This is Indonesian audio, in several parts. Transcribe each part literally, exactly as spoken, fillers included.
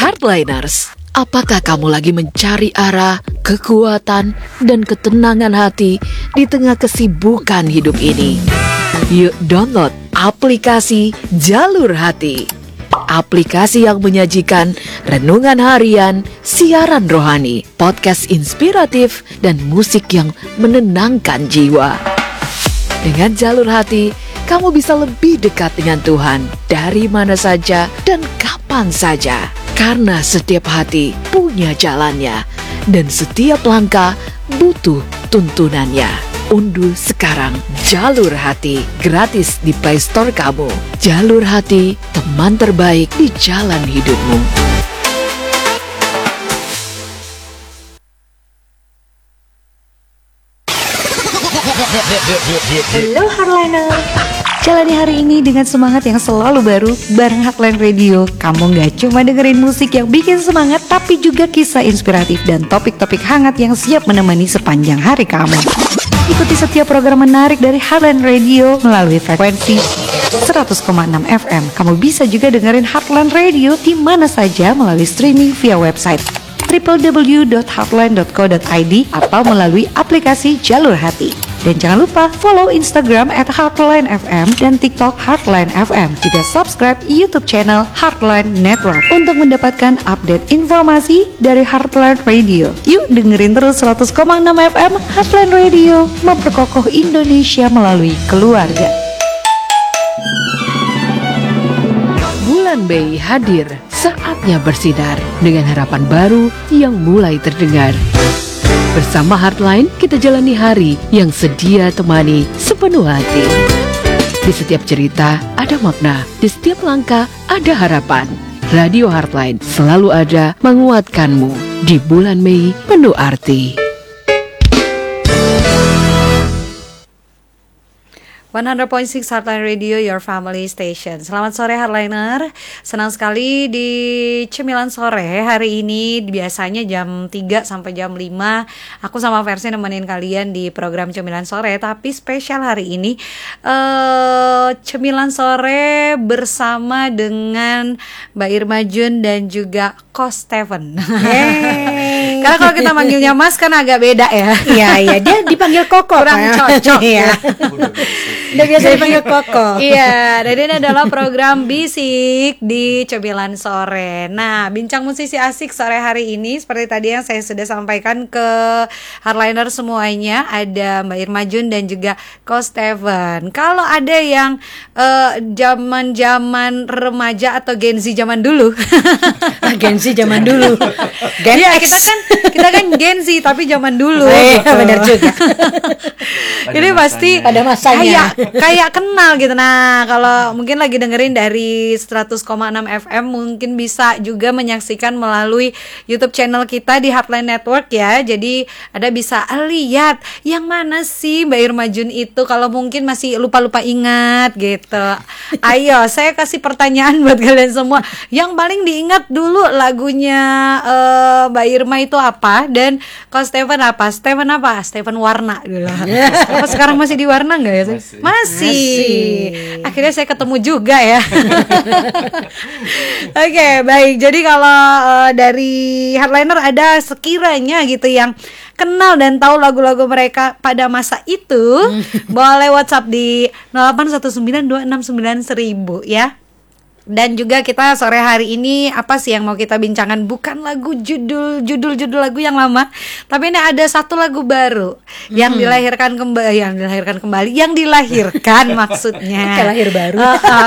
Hardliners, apakah kamu lagi mencari arah, kekuatan, dan ketenangan hati di tengah kesibukan hidup ini? Yuk download aplikasi Jalur Hati. Aplikasi yang menyajikan renungan harian, siaran rohani, podcast inspiratif, dan musik yang menenangkan jiwa. Dengan Jalur Hati, kamu bisa lebih dekat dengan Tuhan dari mana saja dan kapan saja. Karena setiap hati punya jalannya dan setiap langkah butuh tuntunannya. Unduh sekarang Jalur Hati gratis di Play Store kamu. Jalur Hati, teman terbaik di jalan hidupmu. Halo Hardliner, jalani hari ini dengan semangat yang selalu baru bareng Heartline Radio. Kamu gak cuma dengerin musik yang bikin semangat, tapi juga kisah inspiratif dan topik-topik hangat yang siap menemani sepanjang hari kamu. Ikuti setiap program menarik dari Heartline Radio melalui frekuensi seratus koma enam F M. Kamu bisa juga dengerin Heartline Radio di mana saja melalui streaming via website w w w dot heartline dot co dot i d atau melalui aplikasi Jalur Hati. Dan jangan lupa follow Instagram at Heartline F M dan TikTok Heartline F M. Juga subscribe YouTube channel Heartline Network untuk mendapatkan update informasi dari Heartline Radio. Yuk dengerin terus seratus koma enam F M Heartline Radio, memperkokoh Indonesia melalui keluarga. Bulan Mei hadir, saatnya bersinar dengan harapan baru yang mulai terdengar. Bersama Heartline, kita jalani hari yang sedia temani sepenuh hati. Di setiap cerita ada makna, di setiap langkah ada harapan. Radio Heartline selalu ada menguatkanmu di bulan Mei penuh arti. seratus koma enam Heartline Radio, your family station. Selamat sore Hardliner. Senang sekali di Cemilan Sore hari ini. Biasanya jam tiga sampai jam lima aku sama Versi nemenin kalian di program Cemilan Sore. Tapi spesial hari ini uh, Cemilan Sore bersama dengan Mbak Irma Jun dan juga Ko Steven. Karena kalau kita manggilnya Mas kan agak beda ya. Iya, iya, dia dipanggil Koko. Kurang cocok ya. Udah biasa dipanggil Koko. Iya, dan ini adalah program Bisik di Cemilan Sore. Nah, bincang musisi asik sore hari ini seperti tadi yang saya sudah sampaikan ke Hardliner semuanya, ada Mbak Irma Jun dan juga Ko Steven. Kalau ada yang uh, zaman-zaman remaja atau Gen Z zaman dulu. Gen Z zaman dulu. Gen ya, X. kita kan kita kan Gen Z tapi zaman dulu. Eh, gitu. benar juga. Ini pasti pada masanya. Kayak, kayak kenal gitu. Nah, kalau mungkin lagi dengerin dari seratus koma enam F M, mungkin bisa juga menyaksikan melalui YouTube channel kita di Heartline Network ya. Jadi ada bisa lihat yang mana sih Mbak Irma Jun itu, kalau mungkin masih lupa-lupa ingat gitu. Ayo, saya kasih pertanyaan buat kalian semua. Yang paling diingat dulu lagunya uh, Mbak Irma itu apa, dan kalau Steven apa? Steven apa? Steven Warna dulu. Apa sekarang masih di Warna nggak ya? Masih. Masih. Masih. Akhirnya saya ketemu juga ya. Oke, okay, baik. Jadi kalau uh, dari Hardliner ada sekiranya gitu yang kenal dan tahu lagu-lagu mereka pada masa itu, boleh WhatsApp di nol delapan satu sembilan dua enam sembilan seribu ya. Dan juga kita sore hari ini apa sih yang mau kita bincangkan? Bukan lagu judul judul judul lagu yang lama, tapi ini ada satu lagu baru hmm. yang dilahirkan kembali, yang dilahirkan kembali, yang dilahirkan maksudnya. Kayak lahir baru. Uh, uh,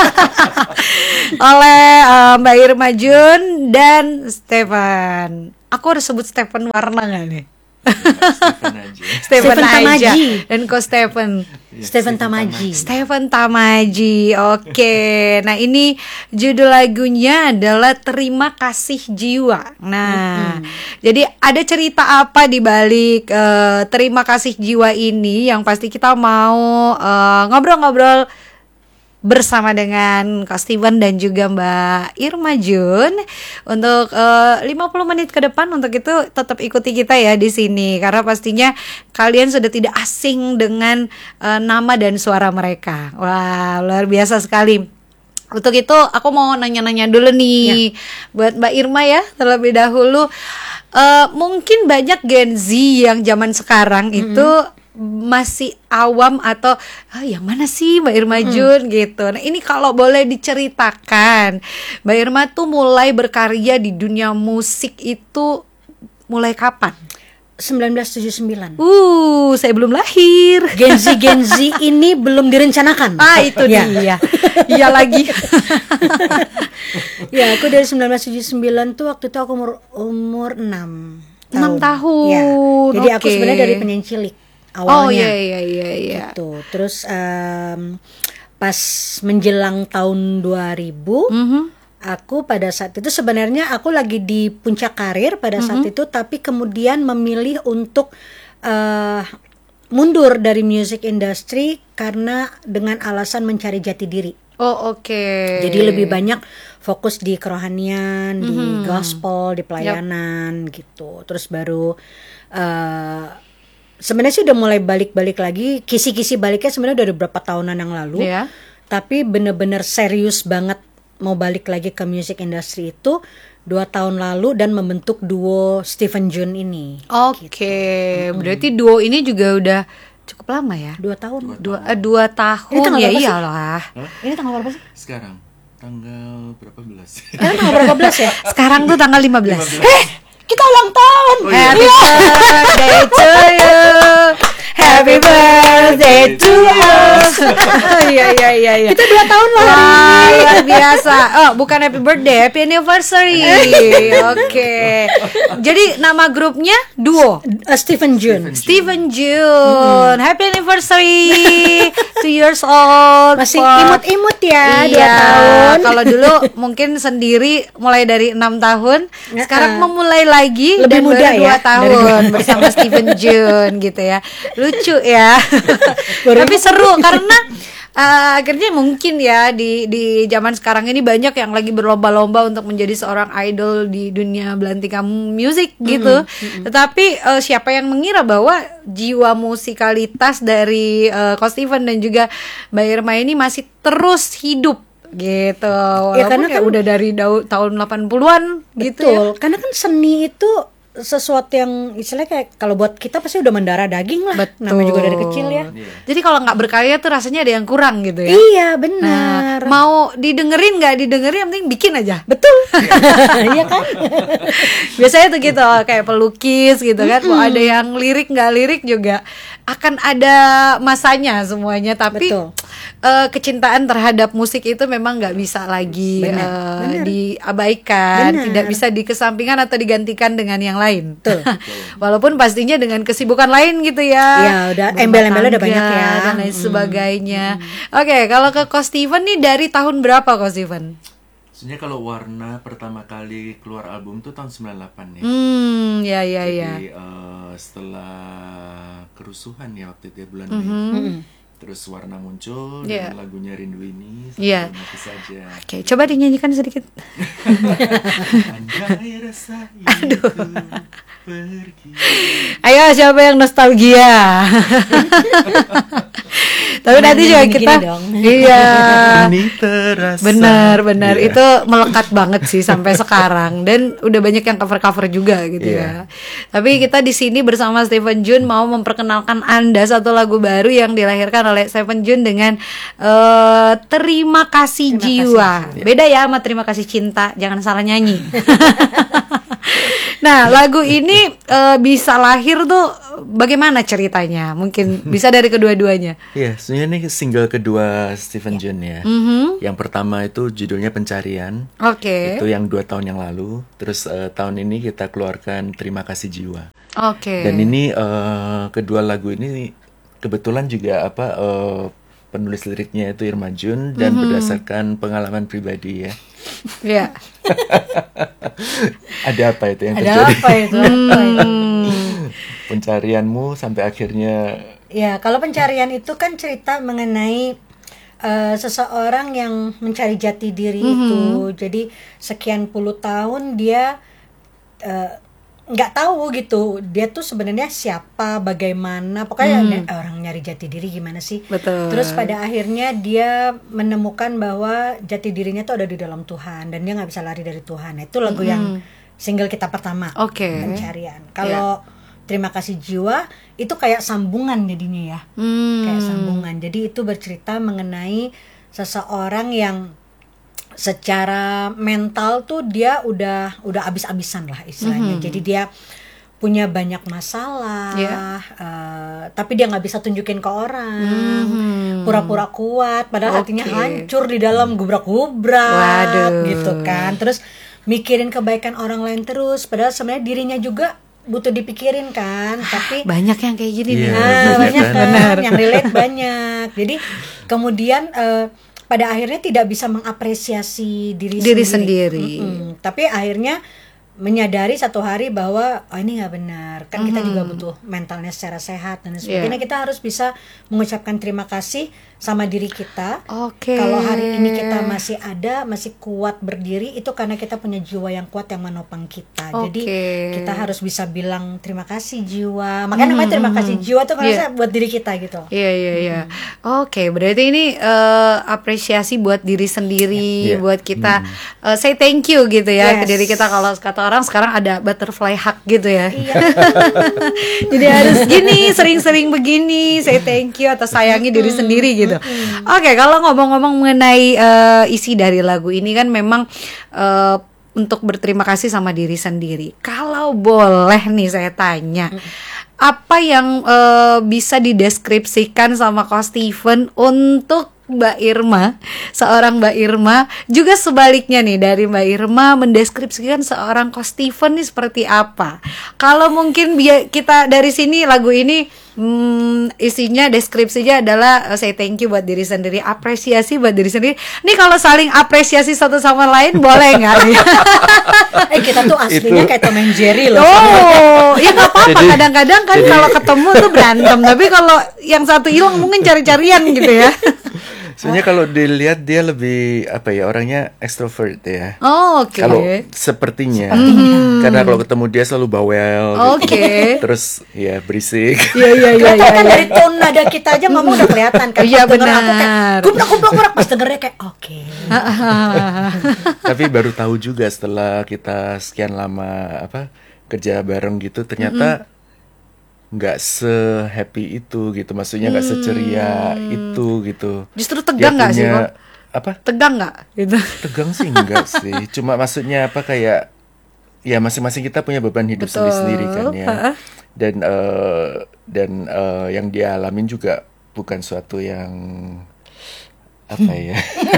oleh uh, Mbak Irma Jun dan Steven. Aku harus sebut Steven Warna nggak nih? Steven aja. Steven, Steven aja. Tamaji. Dan Ko Steven. Ya, Steven Tamaji. Steven Tamaji. Oke. Nah, ini judul lagunya adalah Terima Kasih Jiwa. Nah, mm-hmm. jadi ada cerita apa di balik uh, Terima Kasih Jiwa ini yang pasti kita mau uh, ngobrol-ngobrol bersama dengan Kak Steven dan juga Mbak Irma Jun untuk uh, lima puluh menit ke depan. Untuk itu tetap ikuti kita ya di sini, karena pastinya kalian sudah tidak asing dengan uh, nama dan suara mereka. Wah, luar biasa sekali. Untuk itu aku mau nanya-nanya dulu nih buat Mbak Irma ya terlebih dahulu. Uh, mungkin banyak Gen Z yang zaman sekarang mm-hmm. itu masih awam atau ah, yang mana sih Mbak Irma mm-hmm. Jun gitu. Nah ini kalau boleh diceritakan, Mbak Irma tuh mulai berkarya di dunia musik itu mulai kapan? sembilan belas tujuh puluh sembilan. Uh, saya belum lahir. Gen Z Gen Z ini belum direncanakan. Ah, itu ya. dia. Iya lagi. Ya, aku dari sembilan belas tujuh puluh sembilan tuh waktu itu aku umur umur enam tahun. enam tahun. Ya. Jadi okay. aku sebenarnya dari penyanyi cilik awalnya. Oh iya iya iya iya. Gitu. Terus um, pas menjelang tahun dua ribu, mm-hmm. aku pada saat itu sebenarnya aku lagi di puncak karir pada saat mm-hmm. itu, tapi kemudian memilih untuk uh, mundur dari music industry karena dengan alasan mencari jati diri. Oh oke. Okay. Jadi lebih banyak fokus di kerohanian, mm-hmm. di gospel, di pelayanan yep. gitu. Terus baru uh, sebenarnya sih udah mulai balik-balik lagi. Kisi-kisi baliknya sebenarnya udah beberapa tahunan yang lalu. Yeah. Tapi bener-bener serius banget mau balik lagi ke music industry itu dua tahun lalu dan membentuk duo Stephen Jun ini. Oke, okay. gitu. Berarti duo ini juga udah cukup lama ya? Dua tahun. Dua, uh, dua tahun ya iyalah. Huh? Ini tanggal berapa sih? Sekarang tanggal berapa belas? Sekarang tanggal berapa belas ya? Sekarang tuh tanggal lima belas. Eh, kita ulang tahun. Oh, iya. Happy birthday to you. Happy birthday to us. Iya iya iya iya. Kita dua tahun lah. Wah, luar biasa. Oh, bukan happy birthday, happy anniversary. Oke. Okay. Jadi nama grupnya duo uh, Stephen Jun. Stephen Jun. Hmm. Happy anniversary. Two years old. Masih imut-imut ya. Iya. Dua tahun. Kalau dulu mungkin sendiri mulai dari enam tahun. Sekarang uh, memulai lagi lebih dan muda baru ya. dua tahun bersama Stephen Jun gitu ya. Lucu ya. Tapi seru karena uh, akhirnya mungkin ya di di zaman sekarang ini banyak yang lagi berlomba-lomba untuk menjadi seorang idol di dunia belantika musik gitu. Mm-hmm. Mm-hmm. Tetapi uh, siapa yang mengira bahwa jiwa musikalitas dari uh, Ko Stephen dan juga Mbak Irma ini masih terus hidup gitu. Walaupun ya, karena kan udah dari da- tahun delapan puluhan gitu ya. Karena kan seni itu sesuatu yang istilahnya kayak kalau buat kita pasti udah mendarah daging lah. Betul. Namanya juga dari kecil ya. Yeah. Jadi kalau nggak berkarya tuh rasanya ada yang kurang gitu ya. Iya benar. Nah, mau didengerin nggak didengerin yang penting bikin aja. Betul. Iya kan. Biasanya tuh gitu kayak pelukis gitu kan. Mm-hmm. Mau ada yang lirik nggak lirik juga akan ada masanya semuanya. Tapi uh, kecintaan terhadap musik itu memang nggak bisa lagi benar, uh, benar. diabaikan, benar. Tidak bisa dikesampingkan atau digantikan dengan yang lain. lain. Tuh. Walaupun pastinya dengan kesibukan lain gitu ya. Iya, udah embel-embelnya udah banyak ya dan lain hmm. sebagainya. Hmm. Oke, okay, kalau ke Ko Stephen nih dari tahun berapa Ko Stephen? Sebenarnya kalau Warna pertama kali keluar album tuh tahun sembilan puluh delapan ya. Hmm, ya ya Jadi, ya. Uh, setelah kerusuhan ya waktu itu ya bulan mm-hmm. Mei. Mm-hmm. Terus Warna muncul yeah. dan lagunya Rindu Ini yeah. mati saja. Oke, okay, coba dinyanyikan sedikit. Andai rasa itu pergi. Ayo siapa yang nostalgia? Tapi nanti juga kita iya. Ini terasa. Benar, benar. Yeah. Itu melekat banget sih sampai sekarang dan udah banyak yang cover-cover juga gitu yeah. ya. Tapi kita di sini bersama Stephen Jun mau memperkenalkan Anda satu lagu baru yang dilahirkan oleh Stephen Jun dengan uh, Terima Kasih Terima Jiwa. Kasih. Beda ya sama Terima Kasih Cinta, jangan salah nyanyi. Nah, lagu ini uh, bisa lahir tuh bagaimana ceritanya? Mungkin bisa dari kedua-duanya. Iya, sebenarnya ini single kedua Stephen Jun ya. Mm-hmm. Yang pertama itu judulnya Pencarian. Oke. Okay. Itu yang dua tahun yang lalu. Terus uh, tahun ini kita keluarkan Terima Kasih Jiwa. Oke. Okay. Dan ini uh, kedua lagu ini kebetulan juga apa uh, penulis liriknya itu Irma Jun dan mm-hmm. berdasarkan pengalaman pribadi ya. Iya. Ada apa itu yang Ada terjadi? Ada apa itu? Hmm. Pencarianmu sampai akhirnya. Ya, kalau pencarian itu kan cerita mengenai uh, seseorang yang mencari jati diri mm-hmm. itu. Jadi sekian puluh tahun dia uh, nggak tahu gitu dia tuh sebenarnya siapa, bagaimana, pokoknya Hmm. ny- orang nyari jati diri gimana sih. Betul. Terus pada akhirnya dia menemukan bahwa jati dirinya tuh ada di dalam Tuhan dan dia nggak bisa lari dari Tuhan. Nah, itu lagu yang single kita pertama, Oke. Pencarian. Kalau Terima Kasih Jiwa itu kayak sambungan jadinya ya, Hmm. kayak sambungan. Jadi itu bercerita mengenai seseorang yang secara mental tuh dia udah udah abis-abisan lah istilahnya. Jadi dia punya banyak masalah, Yeah. eh, tapi dia nggak bisa tunjukin ke orang, Mhm. pura-pura kuat, padahal hatinya Oke. hancur di dalam gubrak-gubrak, Waduh. gitu kan. Terus mikirin kebaikan orang lain terus, padahal sebenarnya dirinya juga butuh dipikirin kan, tapi Banyak yang kayak gini nih. Iya. Nah, banyak banyak kan. kan yang relate banyak. Jadi kemudian eh, pada akhirnya tidak bisa mengapresiasi diri, Diri sendiri. sendiri. Mm-mm. Tapi akhirnya menyadari satu hari bahwa oh ini nggak benar. Kan kita juga butuh mentalnya secara sehat dan sebagainya. Yeah. Kita harus bisa mengucapkan terima kasih sama diri kita. Oke. Kalau hari ini kita masih ada, masih kuat berdiri, itu karena kita punya jiwa yang kuat yang menopang kita. Jadi Oke. kita harus bisa bilang terima kasih jiwa. Makanya namanya terima kasih jiwa tuh karena Iya. saya buat diri kita gitu. Iya iya iya. Oke, berarti ini eh, apresiasi buat diri sendiri, Iya. buat kita eh, say thank you gitu ya ke Yes. diri kita. Kalau kata orang sekarang ada butterfly hug gitu ya. Iya. Jadi harus gini, sering-sering begini, say thank you atau sayangi diri sendiri gitu. Oke, kalau ngomong-ngomong mengenai eh, isi dari lagu ini kan memang eh, untuk berterima kasih sama diri sendiri. Kalau boleh nih saya tanya, apa yang eh, bisa dideskripsikan sama Ko Steven untuk Mbak Irma, seorang Mbak Irma, juga sebaliknya nih dari Mbak Irma mendeskripsikan seorang Ko Steven nih seperti apa? Kalau mungkin biar kita dari sini lagu ini hmm, isinya deskripsinya adalah uh, say thank you buat diri sendiri, apresiasi buat diri sendiri. Nih kalau saling apresiasi satu sama lain boleh nggak nih? Eh kita tuh aslinya Itu- kayak Tom and Jerry loh. Oh, ya nggak apa-apa. Jadi- Kadang-kadang kan jadi- kalau ketemu tuh berantem, tapi kalau yang satu hilang mungkin cari-carian gitu ya. Sebenarnya kalau dilihat dia lebih apa ya, orangnya ekstrovert ya. Oh, oke. Kalau sepertinya, karena kalau ketemu dia selalu bawel, Oke. gitu. Terus ya berisik. Iya iya iya Kelihatan iya. kan dari tone nada kita aja ngomong udah kelihatan kan. Iya, Pas denger aku benar. kayak gubrak gubrak gubrak, pas dengernya kayak oke. Tapi baru tahu juga setelah kita sekian lama apa kerja bareng gitu, ternyata nggak se-happy itu gitu, maksudnya nggak seceria itu gitu. Justru Dia tegang nggak sih, punya- Kok? Apa? Tegang nggak gitu? Tegang sih enggak sih. Cuma maksudnya apa kayak ya masing-masing kita punya beban hidup Betul. sendiri-sendiri kan ya. Ha-ha. Dan eh, dan eh, yang dia alamin juga bukan suatu yang apa ya?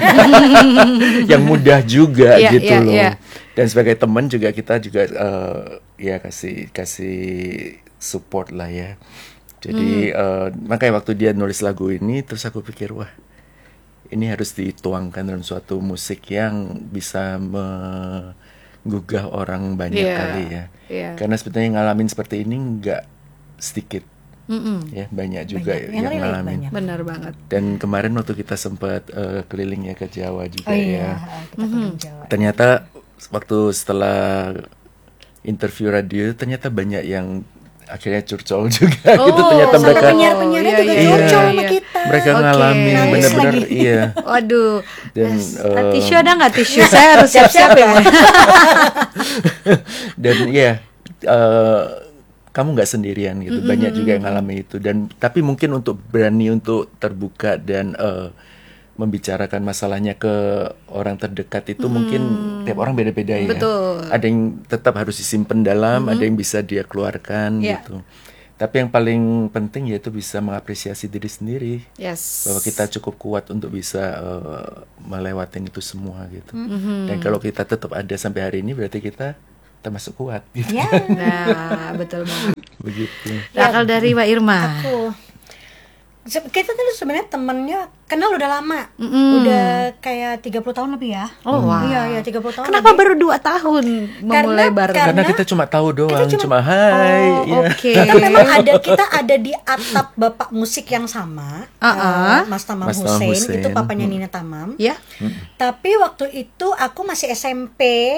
yang mudah juga Iya, gitu iya, loh. iya. Dan sebagai teman juga kita juga eh, ya kasih kasih support lah ya. Jadi eh, makanya waktu dia nulis lagu ini terus aku pikir wah ini harus dituangkan dalam suatu musik yang bisa menggugah orang banyak Iya, kali ya. iya. Karena sebetulnya ngalamin seperti ini nggak sedikit, Mm-mm. ya banyak juga Banyak. Yang yang, relate ngalamin. banyak. Benar banget. Dan kemarin waktu kita sempat eh, keliling ya ke Jawa juga Oh ya, iya, kita pergi Jawa. ternyata waktu setelah interview radio ternyata banyak yang akhirnya curcol juga Oh, gitu, ternyata Sama mereka penyiar-penyiarnya iya, juga iya, curcol iya. sama kita. mereka Oke. ngalamin Nangis benar-benar lagi. iya. Waduh. Dan, Yes. eh, tisu ada nggak tisu? Saya harus siap-siap ya. Dan ya eh, kamu nggak sendirian gitu, banyak juga yang ngalamin itu. Dan tapi mungkin untuk berani untuk terbuka dan eh, membicarakan masalahnya ke orang terdekat itu mungkin tiap orang beda-beda ya. Betul. Ada yang tetap harus disimpan dalam, ada yang bisa dia keluarkan Iya. gitu. Tapi yang paling penting yaitu bisa mengapresiasi diri sendiri, Yes. bahwa kita cukup kuat untuk bisa uh, melewatin itu semua gitu. Dan kalau kita tetap ada sampai hari ini berarti kita termasuk kuat gitu. Ya, Nah, betul banget. Begitu. Nah, kalau dari Mbak Irma. aku Se- kita tuh sebenarnya temennya kenal udah lama, Mm-mm. udah kayak tiga puluh tahun lebih ya. Oh, wow. Iya, iya tiga puluh tahun. Kenapa lebih. baru dua tahun memulai Karena- bareng? karena- Karena kita cuma tahu doang, cuma- cuma, hai. Oh, iya. oke. Kita memang ada kita ada di atap bapak musik yang sama, Uh-uh. eh, Mas Tamam Mas Tamam Hussein, Hussein. itu papanya Nina Tamam. Ya. Tapi waktu itu aku masih S M P,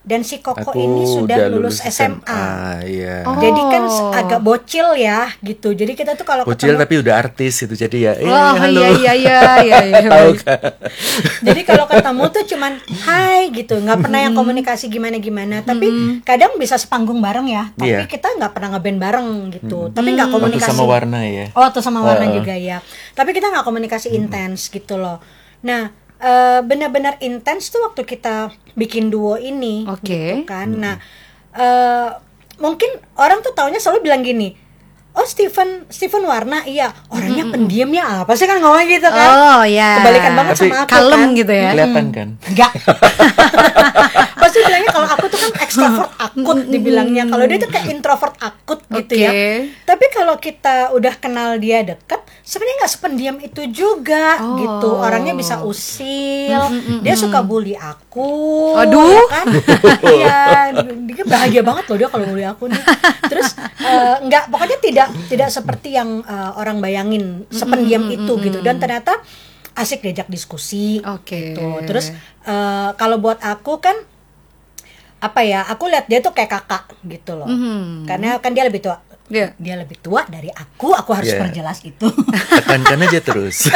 dan si Koko Aku ini sudah udah lulus, lulus S M A. Iya. Oh. Jadi kan agak bocil ya gitu. Jadi kita tuh kalau Bocil ketemu, tapi udah artis itu jadi ya. Eh, Oh halo. iya iya iya iya. iya. Tahu kan? jadi kalau ketemu tuh cuman hai gitu, nggak pernah yang komunikasi gimana gimana. Tapi kadang bisa sepanggung bareng ya. Tapi Iya. kita nggak pernah ngeband bareng gitu. Tapi nggak Waktu komunikasi. sama Warna ya. Oh, atau sama Warna Uh-uh. juga ya. Tapi kita nggak komunikasi intens gitu loh. Nah, eh, benar-benar intens tuh waktu kita bikin duo ini. Oke. Gitu kan. Nah, eh, mungkin orang tuh taunya selalu bilang gini. Oh, Steven Steven Warna, iya orangnya pendiam ya, apa sih kan ngomong gitu kan. Oh ya. Kebalikan banget Tapi sama aku kalem kan. gitu ya. Kelihatan kan? Enggak. Pasti bilangnya kalau aku tuh kan ekstrovert akut dibilangnya. Kalau dia tuh kayak introvert akut gitu ya. Oke. Tapi kalau kita udah kenal dia dekat, sebenarnya nggak sependiam itu juga Oh. gitu. Orangnya bisa usil. Dia suka bully aku. Aduh. Ya kan? Iya, dia bahagia banget loh dia kalau bully aku nih. Terus eh, nggak, pokoknya tidak tidak seperti yang eh, orang bayangin sependiam itu gitu. Dan ternyata asik diajak diskusi. Oke. Gitu. Terus eh, kalau buat aku kan apa ya, aku lihat dia tuh kayak kakak gitu loh. Mhm. Karena kan dia lebih tua. Iya. Dia lebih tua dari aku, aku harus Iya. perjelas itu. Tekankan aja terus.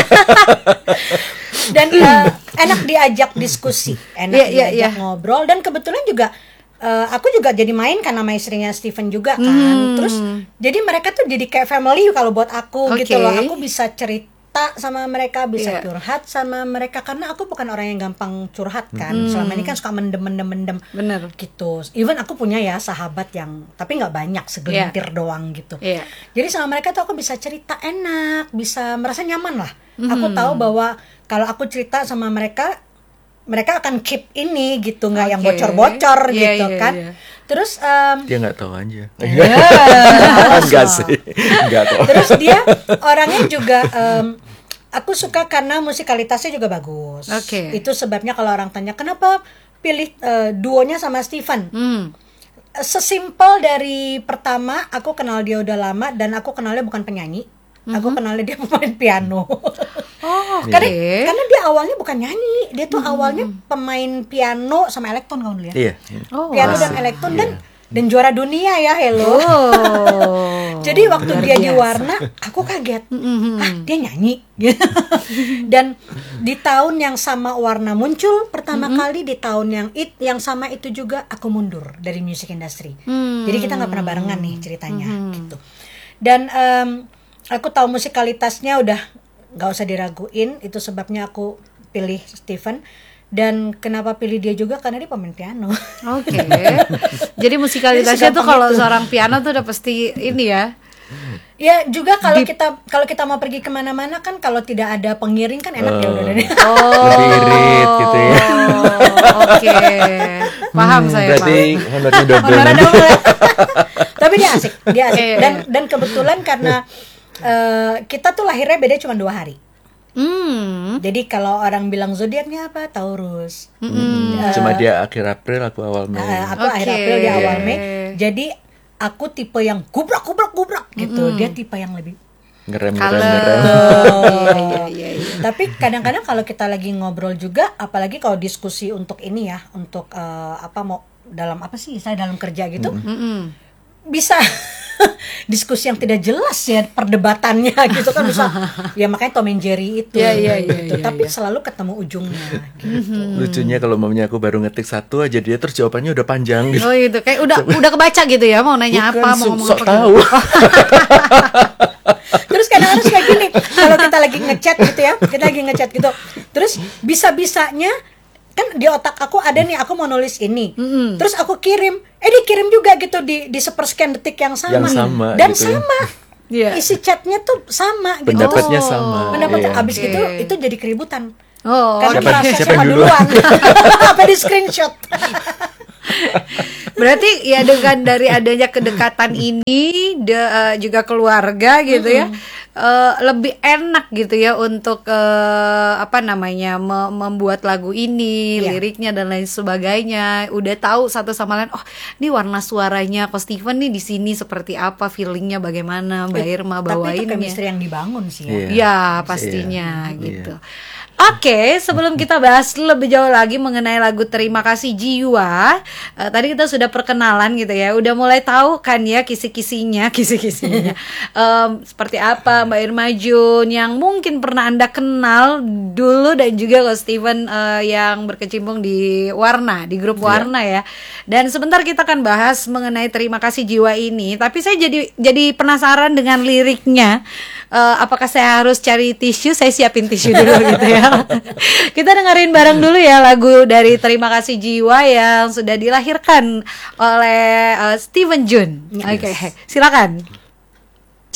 Dan eh, enak diajak diskusi, enak Iya, iya, diajak iya. ngobrol. Dan kebetulan juga eh, aku juga jadi main kan sama istrinya Steven juga kan. Mhm. Terus jadi mereka tuh jadi kayak family kalau buat aku Oke. gitu loh. Aku bisa cerita sama mereka, bisa Iya. curhat sama mereka, karena aku bukan orang yang gampang curhat kan. Selama ini kan suka mendem-mendem-mendem Bener. gitu. Even aku punya ya sahabat yang tapi nggak banyak, segelintir doang gitu. Iya. Jadi sama mereka tuh aku bisa cerita enak, bisa merasa nyaman lah. Aku tahu bahwa kalau aku cerita sama mereka, mereka akan keep ini gitu, nggak yang Oke. bocor-bocor Iya, gitu iya, kan. iya. Terus em, Dia nggak tahu aja. ya, Enggak sih. Enggak kok. terus dia orangnya juga em, aku suka karena musikalitasnya juga bagus. Oke. Itu sebabnya kalau orang tanya kenapa pilih eh, duonya sama Steven. Hmm. Sesimpel dari pertama aku kenal dia udah lama dan aku kenalnya bukan penyanyi. Aku kenalnya dia pemain piano. Oh, oke. Karena karena dia awalnya bukan nyanyi, dia tuh awalnya pemain piano sama elektron kamu dulu ya. Iya. Oh, Piano wow. dan elektron dan dan juara dunia ya, hello. Oh. Jadi waktu luar dia di biasa. Warna, aku kaget. Ah, dia nyanyi. Dan di tahun yang sama Warna muncul pertama kali, di tahun yang it yang sama itu juga aku mundur dari music industry. Hmm. Jadi kita nggak pernah barengan nih ceritanya gitu. Dan em, aku tahu musikalitasnya udah nggak usah diraguin, itu sebabnya aku pilih Steven. Dan kenapa pilih dia juga karena dia pemain piano. Oke. Jadi musikalitasnya Jadi tuh kalau segampang itu. seorang piano tuh udah pasti ini ya. Ya juga kalau kita kalau kita mau pergi kemana-mana kan kalau tidak ada pengiring kan enak ya udah dari. Oh. Lebih irit gitu ya. Oke. Paham saya, Berarti paham. honornya double. Honornya double. Tapi dia asik, dia asik. Iya, Dan iya. dan kebetulan karena eh, kita tuh lahirnya beda cuma dua hari. Hmm. Jadi kalau orang bilang zodiaknya apa, Taurus. Cuma dia akhir April, aku awal Mei. Eh, aku Oke. akhir April dia awal Iya. Mei. Jadi aku tipe yang gubrak gubrak gubrak gitu. Dia tipe yang lebih Ngerem, ngerem, Kalem. ngerem. Iya, iya, iya, iya. Tapi kadang-kadang kalau kita lagi ngobrol juga, apalagi kalau diskusi untuk ini ya, untuk eh, apa mau dalam apa sih, saya dalam kerja gitu, Mm-mm. bisa diskusi yang tidak jelas ya perdebatannya gitu kan, bisa ya makanya Tom and Jerry itu. Iya, iya, iya, gitu. iya, Tapi iya. selalu ketemu ujungnya. Gitu. Lucunya kalau mamanya aku baru ngetik satu aja, dia terus jawabannya udah panjang gitu. Oh gitu, kayak udah udah kebaca gitu ya, mau nanya Bukan, apa, mau so- ngomong sok apa tahu. gitu. Terus kadang-kadang suka gini, kalau kita lagi ngechat gitu ya, kita lagi ngechat gitu, terus bisa-bisanya kan di otak aku ada nih, aku mau nulis ini, terus aku kirim, eh dikirim juga gitu di di sepersekian detik yang sama, Yang sama dan gitu ya. sama, Iya. isi chatnya tuh sama, gitu. Pendapatnya Oh. sama. Pendapatnya iya. abis Oke. gitu itu jadi keributan. Oh, Karena oke. Siapa- merasa siapa siapa yang duluan. Apa di screenshot. Berarti ya dengan dari adanya kedekatan ini de- eh, juga keluarga gitu ya, eh, lebih enak gitu ya untuk eh, apa namanya me- membuat lagu ini, Iya. liriknya dan lain sebagainya. Udah tahu satu sama lain. Oh, ini warna suaranya Ko Steven nih di sini seperti apa, feelingnya bagaimana, Mbak Irma Tapi itu bawainnya. chemistry yang dibangun sih ya. Iya. Ya pastinya Iya. gitu. Oke, sebelum kita bahas lebih jauh lagi mengenai lagu Terima Kasih Jiwa, uh, tadi kita sudah perkenalan gitu ya, udah mulai tahu kan ya kisi-kisinya, kisi-kisinya um, seperti apa Mbak Irma Jun yang mungkin pernah Anda kenal dulu, dan juga Coach Steven uh, yang berkecimpung di Warna, di grup Warna ya. Dan sebentar kita akan bahas mengenai Terima Kasih Jiwa ini, tapi saya jadi jadi penasaran dengan liriknya. Uh, apakah saya harus cari tisu? Saya siapin tisu dulu gitu ya. Kita dengerin bareng dulu ya lagu dari Terima Kasih Jiwa yang sudah dilahirkan oleh uh, Steven Jun. Oke, okay. Silakan.